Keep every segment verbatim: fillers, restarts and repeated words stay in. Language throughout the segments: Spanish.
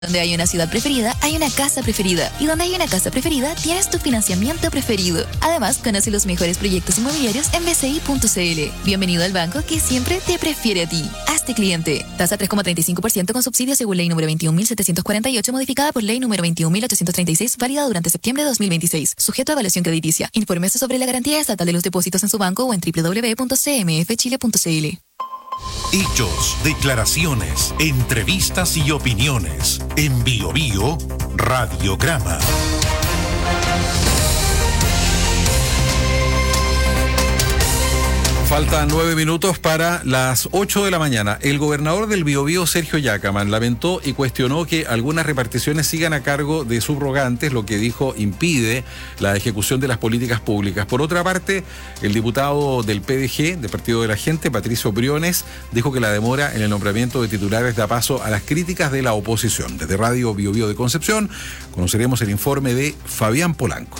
Donde hay una ciudad preferida, hay una casa preferida. Y donde hay una casa preferida, tienes tu financiamiento preferido. Además, conoce los mejores proyectos inmobiliarios en b c i punto c l. Bienvenido al banco que siempre te prefiere a ti. Hazte cliente. Tasa tres coma treinta y cinco por ciento con subsidio según ley número veintiún mil setecientos cuarenta y ocho, modificada por ley número veintiún mil ochocientos treinta y seis, válida durante septiembre de dos mil veintiséis. Sujeto a evaluación crediticia. Infórmese sobre la garantía estatal de los depósitos en su banco o en w w w punto c m f chile punto c l. Hechos, declaraciones, entrevistas y opiniones. En Bio Bio, Radiograma. Faltan nueve minutos para las ocho de la mañana. El gobernador del Biobío, Sergio Yacaman, lamentó y cuestionó que algunas reparticiones sigan a cargo de subrogantes, lo que dijo impide la ejecución de las políticas públicas. Por otra parte, el diputado del P D G, del Partido de la Gente, Patricio Briones, dijo que la demora en el nombramiento de titulares da paso a las críticas de la oposición. Desde Radio Biobío de Concepción, conoceremos el informe de Fabián Polanco.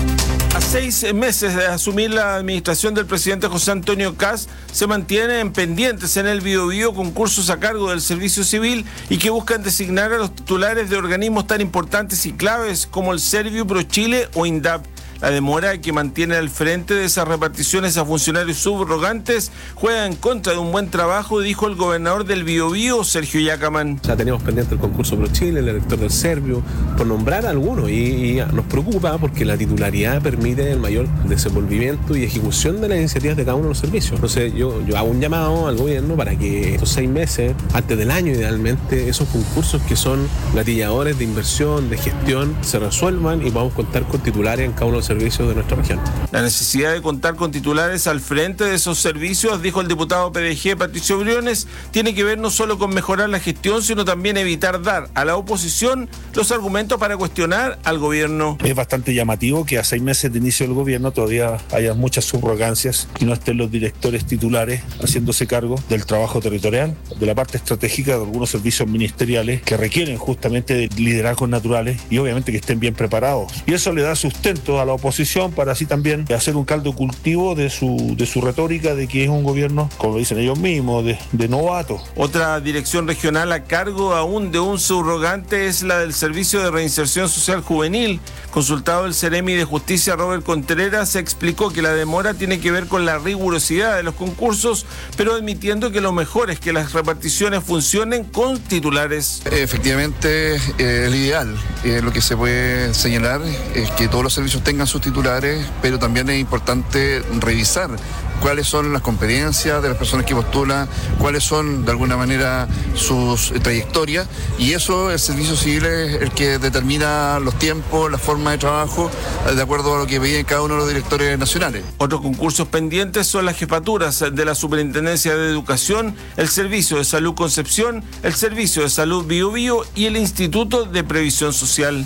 A seis meses de asumir la administración del presidente José Antonio Kast, se mantienen pendientes en el Biobío concursos a cargo del Servicio Civil y que buscan designar a los titulares de organismos tan importantes y claves como el Serviu, ProChile o INDAP. La demora que mantiene al frente de esas reparticiones a funcionarios subrogantes juega en contra de un buen trabajo, dijo el gobernador del Biobío, Sergio Yacaman. Ya teníamos pendiente el concurso ProChile, el elector del Serviu, por nombrar a algunos, y, y nos preocupa porque la titularidad permite el mayor desenvolvimiento y ejecución de las iniciativas de cada uno de los servicios. Entonces yo, yo hago un llamado al gobierno para que estos seis meses, antes del año idealmente, esos concursos que son gatilladores de inversión, de gestión, se resuelvan y podamos contar con titulares en cada uno de los servicios de nuestra región. La necesidad de contar con titulares al frente de esos servicios, dijo el diputado P D G Patricio Briones, tiene que ver no solo con mejorar la gestión, sino también evitar dar a la oposición los argumentos para cuestionar al gobierno. Es bastante llamativo que a seis meses de inicio del gobierno todavía haya muchas subrogancias y no estén los directores titulares haciéndose cargo del trabajo territorial, de la parte estratégica de algunos servicios ministeriales que requieren justamente de liderazgos naturales y obviamente que estén bien preparados. Y eso le da sustento a la oposición para así también hacer un caldo cultivo de su, de su retórica de que es un gobierno, como lo dicen ellos mismos, de, de novato. Otra dirección regional a cargo aún de un subrogante es la del Servicio de Reinserción Social Juvenil. Consultado el Ceremi de Justicia, Robert Contreras, se explicó que la demora tiene que ver con la rigurosidad de los concursos, pero admitiendo que lo mejor es que las reparticiones funcionen con titulares. Efectivamente, eh, el ideal, eh, lo que se puede señalar es que todos los servicios tengan sus titulares, pero también es importante revisar cuáles son las competencias de las personas que postulan, cuáles son de alguna manera sus trayectorias, y eso el Servicio Civil es el que determina los tiempos, la forma de trabajo, de acuerdo a lo que piden cada uno de los directores nacionales. Otros concursos pendientes son las jefaturas de la Superintendencia de Educación, el Servicio de Salud Concepción, el Servicio de Salud Biobío y el Instituto de Previsión Social.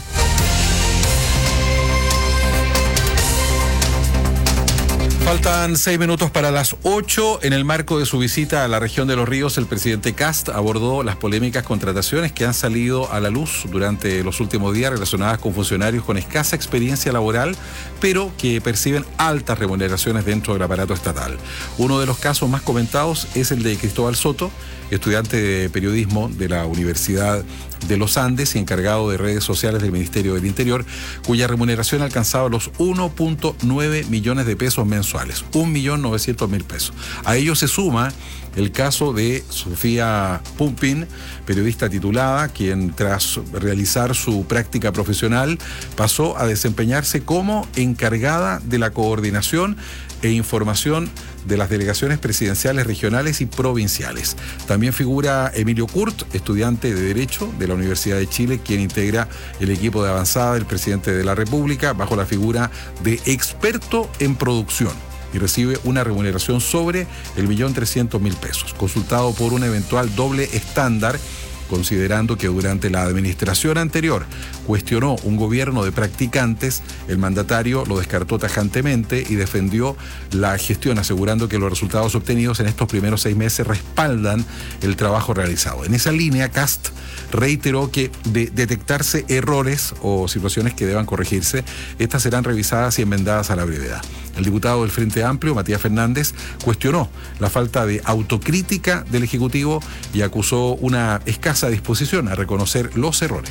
Faltan seis minutos para las ocho. En el marco de su visita a la región de Los Ríos, el presidente Kast abordó las polémicas contrataciones que han salido a la luz durante los últimos días relacionadas con funcionarios con escasa experiencia laboral, pero que perciben altas remuneraciones dentro del aparato estatal. Uno de los casos más comentados es el de Cristóbal Soto, estudiante de periodismo de la Universidad de los Andes y encargado de redes sociales del Ministerio del Interior, cuya remuneración alcanzaba los uno punto nueve millones de pesos mensuales, un millón novecientos mil pesos. A ello se suma el caso de Sofía Pumpin, periodista titulada, quien tras realizar su práctica profesional pasó a desempeñarse como encargada de la coordinación e información de las delegaciones presidenciales regionales y provinciales. También figura Emilio Kurt, estudiante de Derecho de la Universidad de Chile, quien integra el equipo de avanzada del presidente de la República bajo la figura de experto en producción, y recibe una remuneración sobre el millón trescientos mil pesos. Consultado por un eventual doble estándar, considerando que durante la administración anterior cuestionó un gobierno de practicantes, el mandatario lo descartó tajantemente y defendió la gestión, asegurando que los resultados obtenidos en estos primeros seis meses respaldan el trabajo realizado. En esa línea, Kast reiteró que de detectarse errores o situaciones que deban corregirse, estas serán revisadas y enmendadas a la brevedad. El diputado del Frente Amplio, Matías Fernández, cuestionó la falta de autocrítica del Ejecutivo y acusó una escasa esa disposición a reconocer los errores.